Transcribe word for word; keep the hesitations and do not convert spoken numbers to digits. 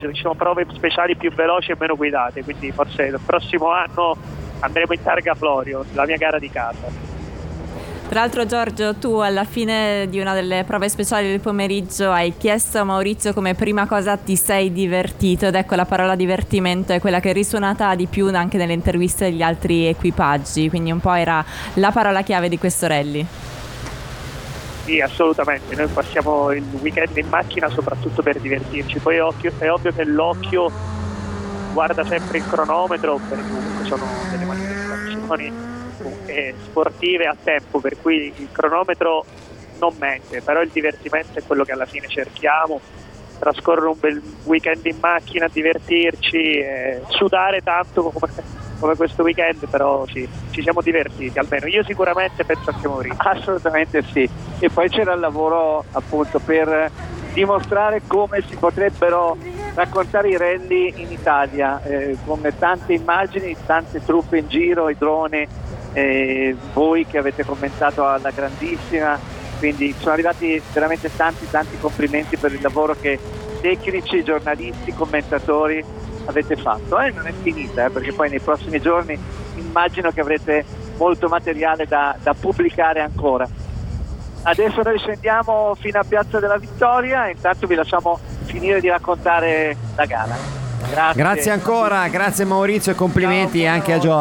ci sono prove speciali più veloci e meno guidate, quindi forse il prossimo anno andremo in Targa Florio, la mia gara di casa. Tra l'altro, Giorgio, tu alla fine di una delle prove speciali del pomeriggio hai chiesto a Maurizio come prima cosa ti sei divertito, ed ecco, la parola divertimento è quella che è risuonata di più anche nelle interviste degli altri equipaggi, quindi un po' era la parola chiave di questo rally. Sì, assolutamente, noi passiamo il weekend in macchina soprattutto per divertirci, poi è ovvio, è ovvio che l'occhio guarda sempre il cronometro, perché comunque sono delle manifestazioni eh, sportive a tempo, per cui il cronometro non mente, però il divertimento è quello che alla fine cerchiamo, trascorrere un bel weekend in macchina, divertirci, eh, sudare tanto come, come questo weekend, però sì, ci siamo divertiti, almeno io sicuramente, penso anche Maurizio. Assolutamente sì, e poi c'era il lavoro appunto per dimostrare come si potrebbero raccontare i rally in Italia, eh, con tante immagini, tante truppe in giro, i droni, eh, voi che avete commentato alla grandissima, quindi sono arrivati veramente tanti tanti complimenti per il lavoro che tecnici, giornalisti, commentatori avete fatto. E eh, non è finita, eh, perché poi nei prossimi giorni immagino che avrete molto materiale da, da pubblicare ancora. Adesso noi scendiamo fino a Piazza della Vittoria e intanto vi lasciamo finire di raccontare la gara. Grazie, grazie ancora, grazie Maurizio e complimenti. Ciao, anche a Giorgio.